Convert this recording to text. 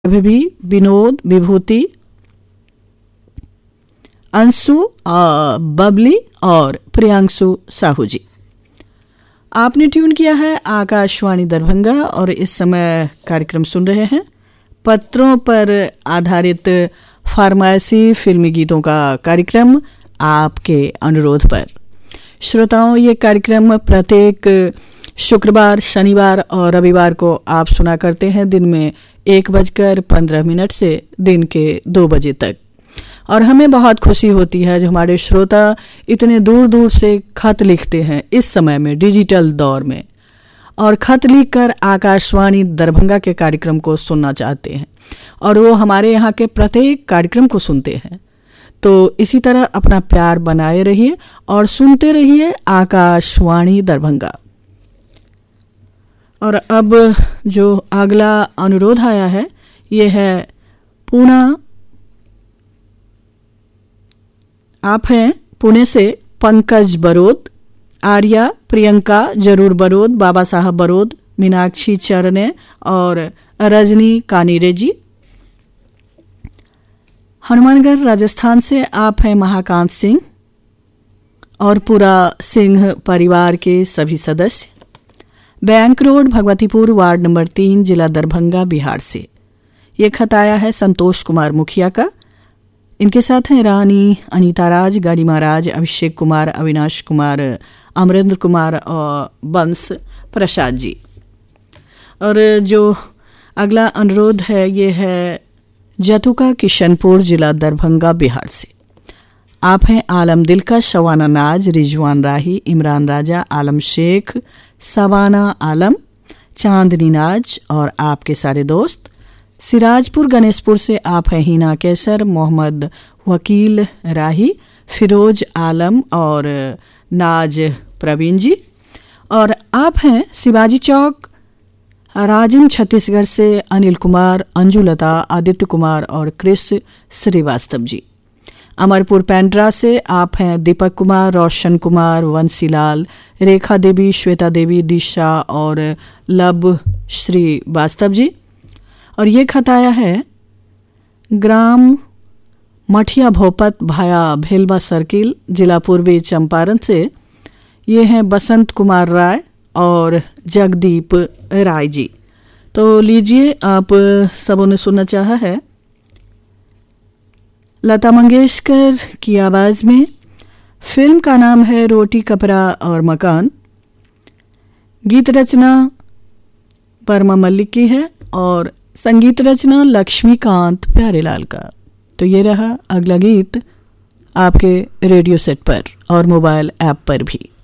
भी विनोद, विभूति, अंशु, बबली और प्रियांशु साहू जी। आपने ट्यून किया है आकाशवाणी दरभंगा और इस समय कार्यक्रम सुन रहे हैं पत्रों पर आधारित फार्मेसी फिल्मी गीतों का कार्यक्रम आपके अनुरोध पर। श्रोताओं, ये कार्यक्रम प्रत्येक शुक्रवार, शनिवार और रविवार को आप सुना करते हैं दिन में 1:15 से दिन के 2 बजे तक। और हमें बहुत खुशी होती है जो हमारे श्रोता इतने दूर दूर से खत लिखते हैं इस समय में, डिजिटल दौर में, और खत लिखकर आकाशवाणी दरभंगा के कार्यक्रम को सुनना चाहते हैं और वो हमारे यहाँ के प्रत्येक कार्यक्रम को सुनते हैं। तो इसी तरह अपना प्यार बनाए रहिए और सुनते रहिए आकाशवाणी दरभंगा। और अब जो अगला अनुरोध आया है ये है पूना। आप हैं पुणे से पंकज बरोद, आर्या, प्रियंका जरूर बरोद, बाबा साहब बरोद, मीनाक्षी चरने और रजनी कानीरे जी। हनुमानगढ़ राजस्थान से आप हैं महाकांत सिंह और पूरा सिंह परिवार के सभी सदस्य। Bank road, Bhagwatipur, ward number 3, जिला दरभंगा, बिहार से ये खत आया है संतोष कुमार मुखिया का। इनके साथ हैं रानी, अनीता राज, गाड़ी महाराज, अभिषेक कुमार, अविनाश कुमार, अमरेंद्र कुमार और बंश प्रसाद जी। और जो अगला अनुरोध है ये है जतुका, किशनपुर, जिला दरभंगा, बिहार से। आप हैं आलम दिलकश, शवाना नाज, रिजवान राही, इमरान राजा, आलम शेख, सवाना आलम, चांदनी नाज और आपके सारे दोस्त। सिराजपुर गणेशपुर से आप हैं हिना कैसर, मोहम्मद वकील राही, फिरोज आलम और नाज प्रवीण जी। और आप हैं शिवाजी चौक, राजिम, छत्तीसगढ़ से अनिल कुमार, अंजुलता, आदित्य कुमार और क्रिस श्रीवास्तव जी। अमरपुर पेंड्रा से आप हैं दीपक कुमार, रोशन कुमार, वंशीलाल, रेखा देवी, श्वेता देवी, दिशा और लब श्रीवास्तव जी। और ये खत आया है ग्राम मठिया भोपत भाया भेलवा सर्किल, जिला पूर्वी चंपारण से। ये हैं बसंत कुमार राय और जगदीप राय जी। तो लीजिए, आप सबों ने सुनना चाहा है लता मंगेशकर की आवाज़ में। फिल्म का नाम है रोटी कपड़ा और मकान। गीत रचना परमा मल्लिक की है और संगीत रचना लक्ष्मीकांत प्यारेलाल का। तो ये रहा अगला गीत आपके रेडियो सेट पर और मोबाइल ऐप पर भी।